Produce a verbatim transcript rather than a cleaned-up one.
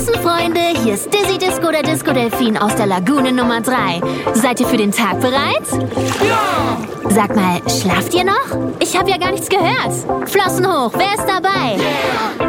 Freunde, hier ist Dizzy Disco, der Disco-Delfin aus der Lagune Nummer drei. Seid ihr für den Tag bereit? Ja! Sag mal, schlaft ihr noch? Ich habe ja gar nichts gehört. Flossen hoch, wer ist dabei? Yeah!